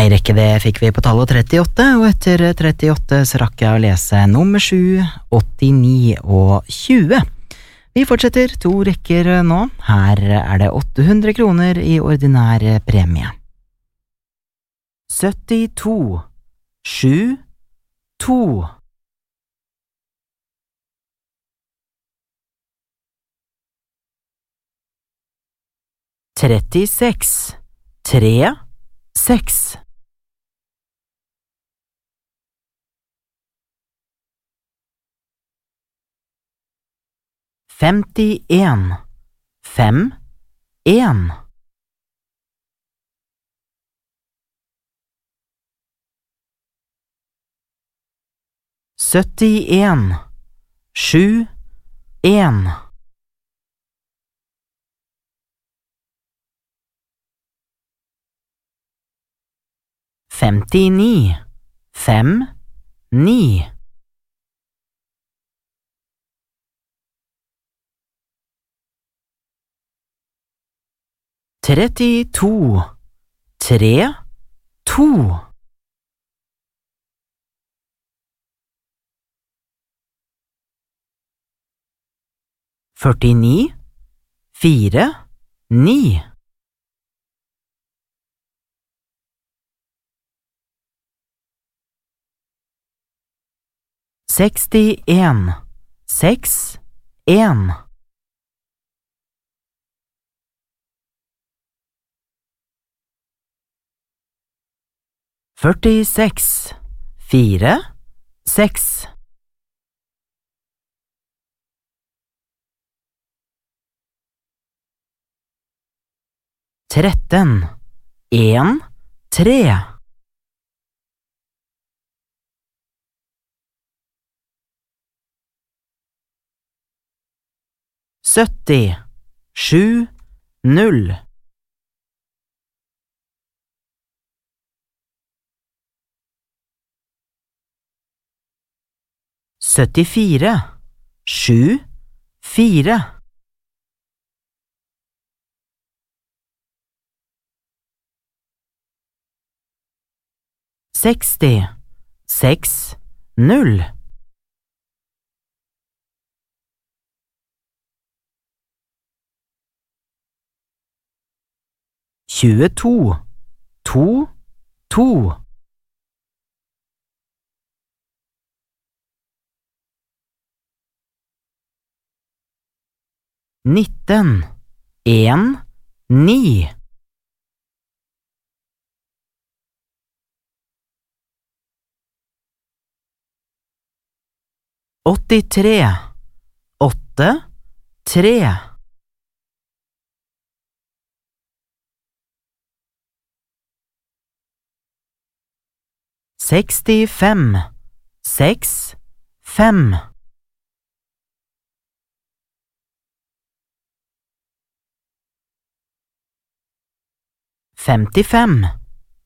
Ei rekke det fikk vi på tallet 38, og etter 38 så rakk jeg å lese nummer 7, 89 og 20. Vi fortsetter 2 rekker nå. Her er det 800 kroner i ordinær premie. 72, 7, 2. 36, 3, 6. 51, 5, 1. 71, 7, 1. 59, 5, 9. 32, 3, 2. 49, 4, 9. 61, 6, 1. 46, 4, 6. 13, 1, 3. 70, 7, 0. 74, 7, 4. 60, 6, 0. 22, 2, 2. 19, 1, 9. 83, 8, 3. 65, 6, 5. 55,